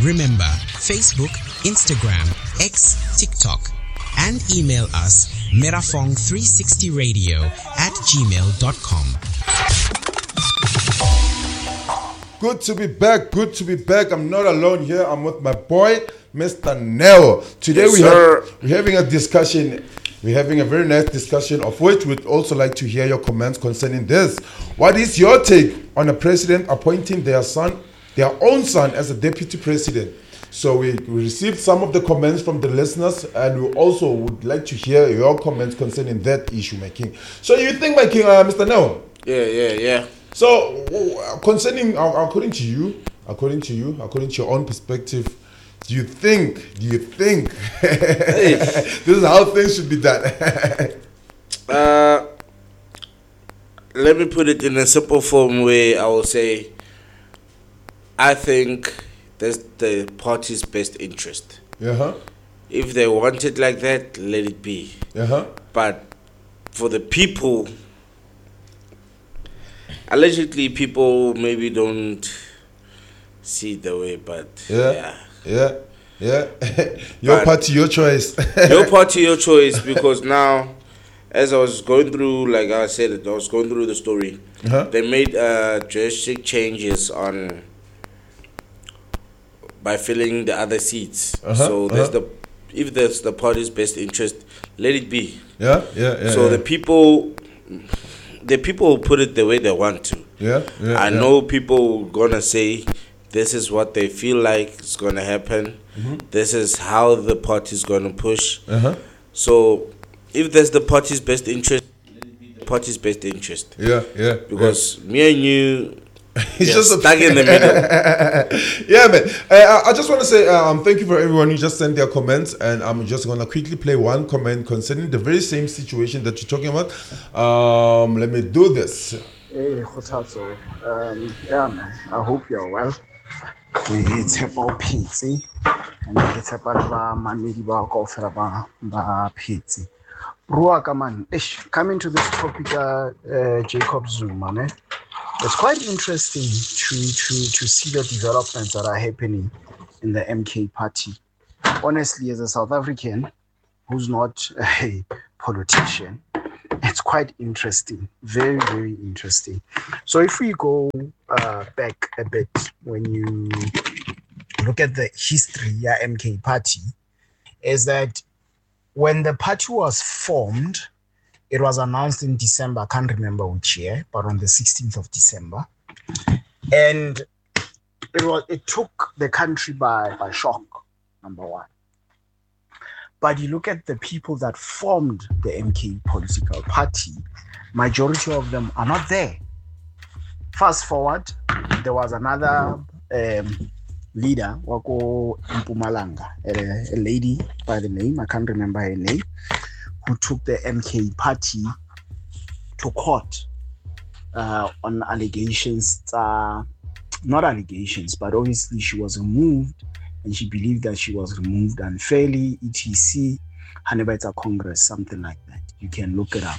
Remember, Facebook, Instagram, X, TikTok, and email us merafong360radio@gmail.com. Good to be back. I'm not alone here. I'm with my boy, Mr. Neo. Today we're having a discussion. We're having a very nice discussion, of which we'd also like to hear your comments concerning this. What is your take on a president appointing their own son as a deputy president? So we received some of the comments from the listeners, and we also would like to hear your comments concerning that issue, my king. So you think, my king, Mr. Neo? Yeah. So concerning, according to your own perspective, do you think this is how things should be done? Let me put it in a simple form where I will say, I think that's the party's best interest. Uh-huh. If they want it like that, let it be. Uh-huh. But for the people, allegedly people maybe don't see it the way, but yeah. Your party, your choice. Your party, your choice, because now, as I was going through, like I said, I was going through the story, they made drastic changes by filling the other seats. So if there's the party's best interest, let it be. Yeah. So the people will put it the way they want to. I know people gonna say this is what they feel like is gonna happen. This is how the party's gonna push. So if there's the party's best interest, let it be the party's best interest. Because me and you, it's just stuck in the middle. Yeah, man. I just want to say thank you for everyone who just sent their comments, and I'm just gonna quickly play one comment concerning the very same situation that you're talking about. Let me do this. Hey, Khotatso. Yeah, man. I hope you're well. It's about pizza, and it's about mamedi ba kaofela ba pizza. Ruaka man, coming to this topic, Jacob Zuma, man. It's quite interesting to see the developments that are happening in the MK party. Honestly, as a South African who's not a politician, it's quite interesting. Very, very interesting. So if we go back a bit, when you look at the history of MK party, is that when the party was formed, it was announced in December. I can't remember which year, but on the 16th of December. And it took the country by shock, number one. But you look at the people that formed the MK political party, majority of them are not there. Fast forward, there was another leader, Wako Mpumalanga, a lady by the name, I can't remember her name, who took the MK party to court on allegations, not allegations, but obviously she was removed, and she believed that she was removed unfairly, etc. Hanebita Congress, something like that. You can look it up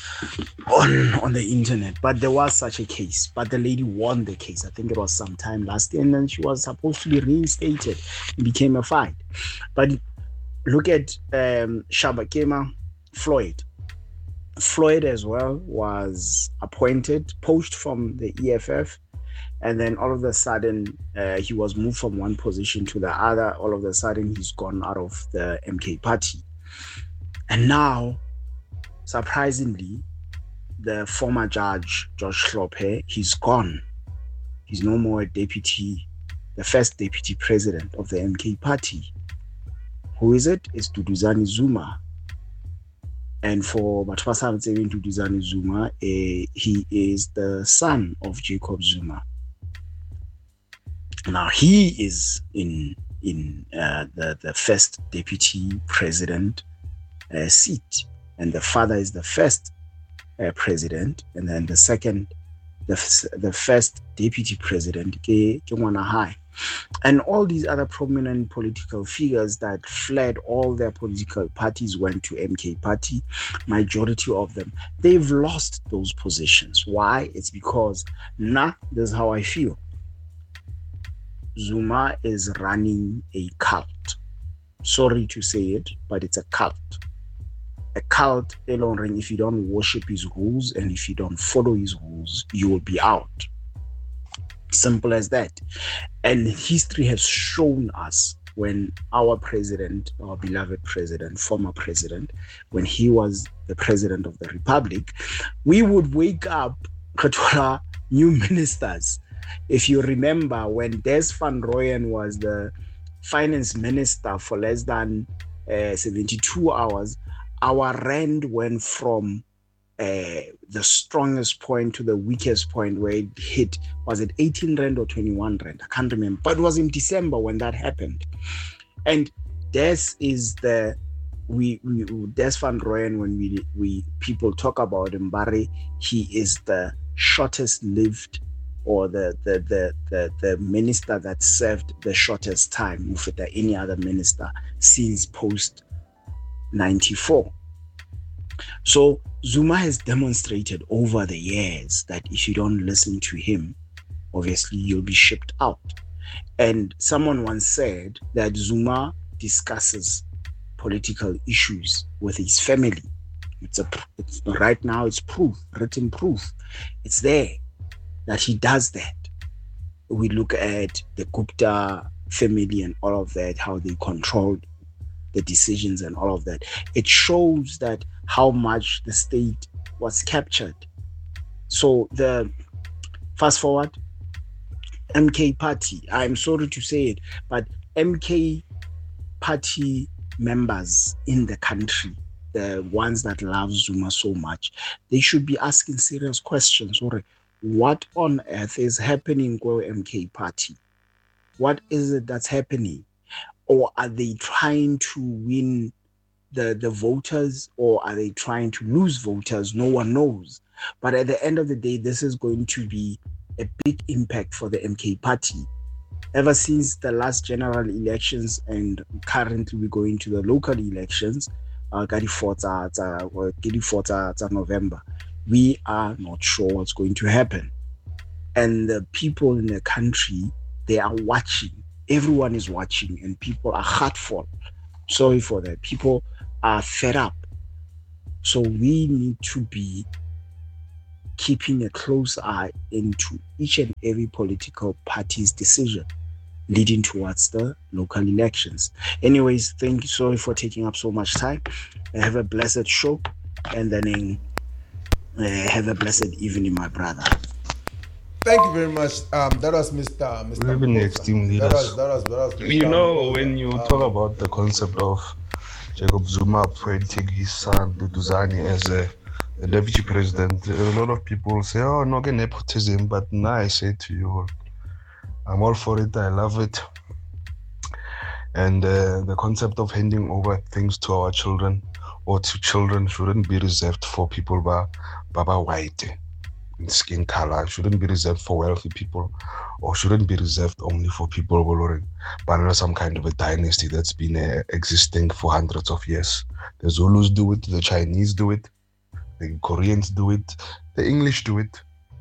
on the internet. But there was such a case. But the lady won the case. I think it was sometime last year, and then she was supposed to be reinstated. It became a fight. But look at Shabakema Floyd. Floyd as well was appointed, poached from the EFF, and then all of a sudden he was moved from one position to the other. All of a sudden he's gone out of the MK party. And now, surprisingly, the former judge, George Hlophe, he's gone. He's no more the first deputy president of the MK party. Who is it? It's Duduzane Zuma. And for Batwasa Duduzane Zuma, he is the son of Jacob Zuma. Now he is in the first deputy president seat, and the father is the first president, and then the second, the first deputy president, Ke Ngwana Hai. And all these other prominent political figures that fled all their political parties went to MK party. Majority of them, they've lost those positions. Why? It's because, this is how I feel. Zuma is running a cult. Sorry to say it, but it's a cult. A cult, if you don't worship his rules and if you don't follow his rules, you will be out. Simple as that. And history has shown us when our president, our beloved president, former president, when he was the president of the republic, we would wake up new ministers. If you remember, when Des van Rooyen was the finance minister for less than 72 hours, our rand went from the strongest point to the weakest point, where it hit, was it 18 rand or 21 rand? I can't remember, but it was in December when that happened. And Des is Des van Rooyen, when we people talk about him, Barry, he is the shortest lived, or the minister that served the shortest time with any other minister since post 94. So Zuma has demonstrated over the years that if you don't listen to him, obviously you'll be shipped out. And someone once said that Zuma discusses political issues with his family. It's right now it's proof, written proof. It's there that he does that. We look at the Gupta family and all of that, how they controlled the decisions and all of that. It shows that how much the state was captured. So the fast forward, MK party, I'm sorry to say it, but MK party members in the country, the ones that love Zuma so much, they should be asking serious questions. What on earth is happening with MK party? What is it that's happening? Or are they trying to win the voters, or are they trying to lose voters? No one knows. But at the end of the day, this is going to be a big impact for the MK party. Ever since the last general elections, and currently we're going to the local elections, November, we are not sure what's going to happen. And the people in the country, they are watching. Everyone is watching, and people are heartful. Sorry for that. People are fed up. So we need to be keeping a close eye into each and every political party's decision leading towards the local elections. Anyways, thank you. Sorry for taking up so much time. Have a blessed show, and then have a blessed evening, my brother. Thank you very much. That was Mr. That was you know, when you talk about the concept of Jacob Zuma appointing his son Duduzane as a deputy president, a lot of people say, oh, no, nepotism. But now I say to you, I'm all for it. I love it. And the concept of handing over things to our children or to children shouldn't be reserved for people baba white in skin color, shouldn't be reserved for wealthy people, or shouldn't be reserved only for people who are some kind of a dynasty that's been existing for hundreds of years. The Zulus do it, the Chinese do it, the Koreans do it, the English do it.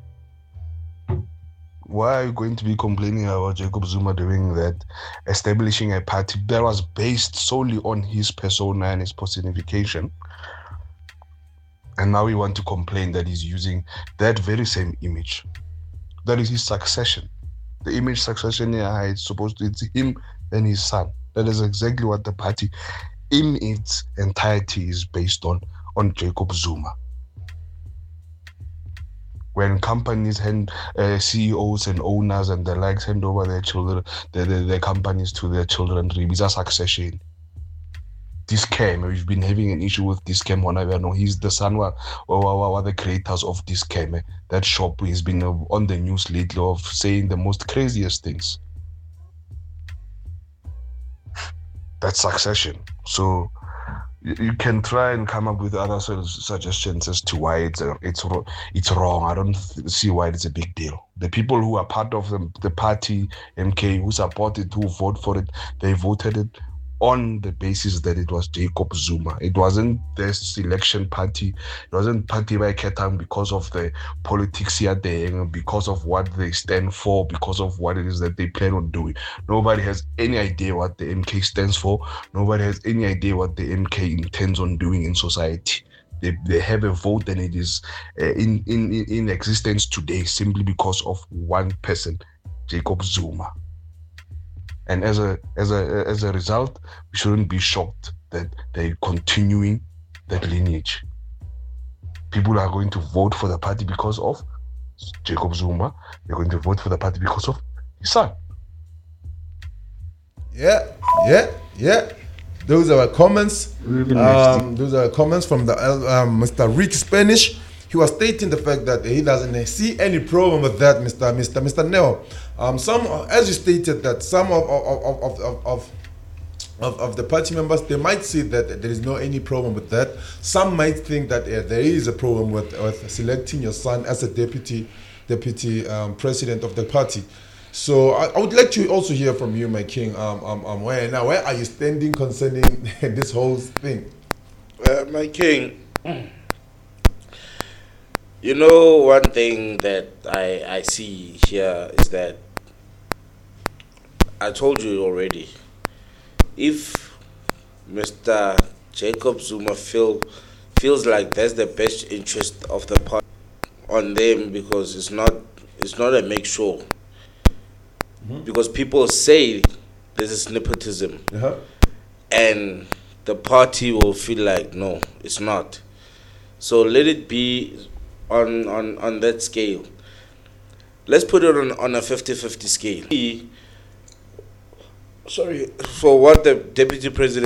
Why are you going to be complaining about Jacob Zuma doing that, establishing a party that was based solely on his persona and his personification? And now we want to complain that he's using that very same image. That is his succession. The image succession, it's supposed to, it's him and his son. That is exactly what the party in its entirety is based on Jacob Zuma. When companies hand CEOs and owners and the likes hand over their children, their companies to their children, it's a succession. Dis-Chem, we've been having an issue with Dis-Chem. He's the son of the creators of Dis-Chem. That shop has been on the news lately of saying the most craziest things. That's succession. So you can try and come up with other suggestions as to why it's wrong. I don't see why it's a big deal. The people who are part of the party, MK, who support it, who vote for it, they voted it. on the basis that it was Jacob Zuma. It wasn't the selection party. It wasn't Party by Ketang because of the politics here there, because of what they stand for, because of what it is that they plan on doing. Nobody has any idea what the MK stands for. Nobody has any idea what the MK intends on doing in society. They have a vote and it is in existence today simply because of one person, Jacob Zuma. And as a result, we shouldn't be shocked that they're continuing that lineage. People are going to vote for the party because of Jacob Zuma. They're going to vote for the party because of his son. Yeah. Those are our comments. Those are comments from the Mr. Rich Spanish. He was stating the fact that he doesn't see any problem with that, Mr. Neo. Some, as you stated, that some of the party members, they might see that there is no any problem with that. Some might think that there is a problem with selecting your son as a deputy president of the party. So I would like to also hear from you, my king. Where are you standing concerning this whole thing? My king, you know, one thing that I see here is that I told you already. If Mr. Jacob Zuma feels like that's the best interest of the party on them, because it's not a make sure. Because people say this is nepotism, and the party will feel like no, it's not. So let it be on that scale. Let's put it on a 50-50 scale. Sorry, for what the deputy president